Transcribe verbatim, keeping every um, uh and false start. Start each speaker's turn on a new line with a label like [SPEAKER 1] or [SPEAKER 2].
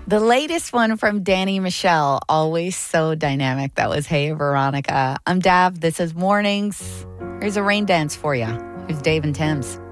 [SPEAKER 1] The latest one from Danny Michelle, always so dynamic. That was Hey Veronica. I'm Dav. This is Mornings. Here's a rain dance for you. Here's Dave and Tim's.